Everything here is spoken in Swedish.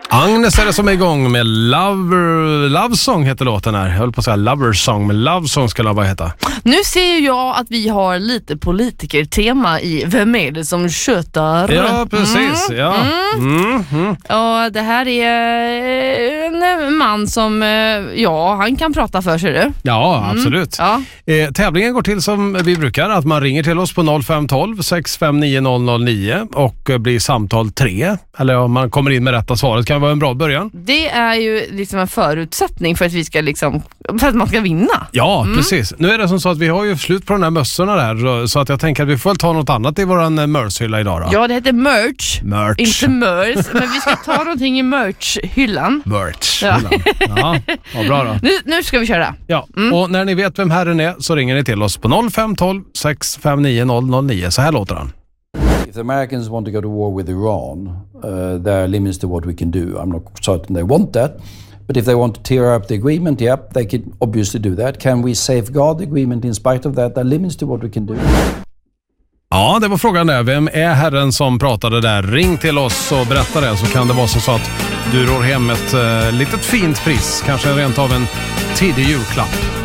Agnes är det som är igång med Love Song heter låten här. Jag höll på att säga Lover Song, men Love Song ska det heta. Nu ser jag att vi har lite politikertema i Vem är det som tjötar? Ja, precis. Och det här är en man som, han kan prata för sig du. Ja, absolut. Ja. Tävlingen går till som vi brukar, att man ringer till oss på 0512 659 009 och blir samtal 3. Eller om man kommer in med rätta svaret kan vara en bra början. Det är ju liksom en förutsättning för att vi ska för att man ska vinna. Ja, precis. Nu är det som så att vi har ju slut på de här mössorna där, så att jag tänker att vi får ta något annat i våran merch-hylla idag då. Ja, det heter merch. Inte mörs, men vi ska ta någonting i merch-hyllan. Merch-hyllan. Ja, bra då. Nu ska vi köra. Ja, och när ni vet vem herren är så ringer ni till oss på 0512 659 009. Så här låter han. If the Americans want to go to war with Iran, there are limits to what we can do. I'm not certain they want that. But if they want to tear up the agreement, they can obviously do that. Can we safeguard the agreement in spite of that? There are limits to what we can do. Ja, det var frågan där. Vem är herren som pratade där? Ring till oss och berätta det, så kan det vara så att du rår hem ett litet fint pris. Kanske rent av en tidig julklapp.